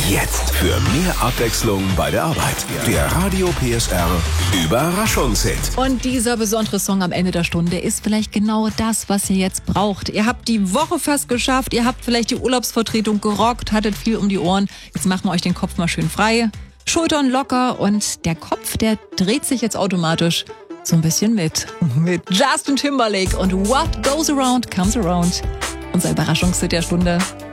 Jetzt für mehr Abwechslung bei der Arbeit. Der Radio PSR Überraschungshit. Und dieser besondere Song am Ende der Stunde ist vielleicht genau das, was ihr jetzt braucht. Ihr habt die Woche fast geschafft, ihr habt vielleicht die Urlaubsvertretung gerockt, hattet viel um die Ohren. Jetzt machen wir euch den Kopf mal schön frei, Schultern locker und der Kopf, der dreht sich jetzt automatisch so ein bisschen mit Justin Timberlake und What Goes Around Comes Around. Unser Überraschungshit der Stunde.